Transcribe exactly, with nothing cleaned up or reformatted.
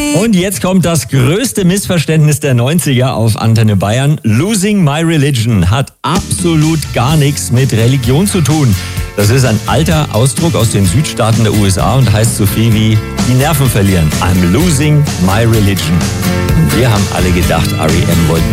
Und jetzt kommt das größte Missverständnis der neunziger auf Antenne Bayern. Losing My Religion hat absolut gar nichts mit Religion zu tun. Das ist ein alter Ausdruck aus den Südstaaten der U S A und heißt so viel wie die Nerven verlieren. I'm losing my religion. Und wir haben alle gedacht, R E M wollte